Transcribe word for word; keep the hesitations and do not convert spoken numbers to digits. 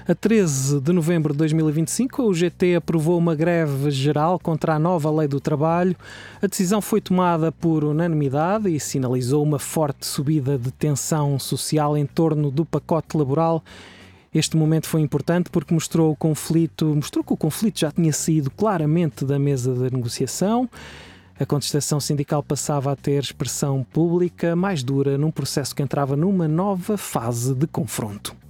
A treze de novembro de dois mil e vinte e cinco, a U G T aprovou uma greve geral contra a nova lei do trabalho. A decisão foi tomada por unanimidade e sinalizou uma forte subida de tensão social em torno do pacote laboral. Este momento foi importante porque mostrou o conflito, mostrou que o conflito já tinha saído claramente da mesa de negociação. A contestação sindical passava a ter expressão pública mais dura num processo que entrava numa nova fase de confronto.